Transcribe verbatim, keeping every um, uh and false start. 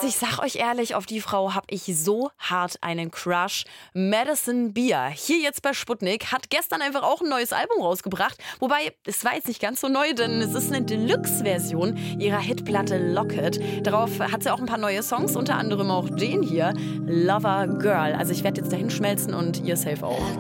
ich sag euch ehrlich, auf die Frau habe ich so hart einen Crush. Madison Beer, hier jetzt bei Sputnik, hat gestern einfach auch ein neues Album rausgebracht. Wobei, es war jetzt nicht ganz so neu, denn es ist eine Deluxe-Version ihrer Hitplatte Locket. Darauf hat sie auch ein paar neue Songs, unter anderem auch den hier, Lover Girl. Also ich werde jetzt dahin schmelzen und ihr safe auch.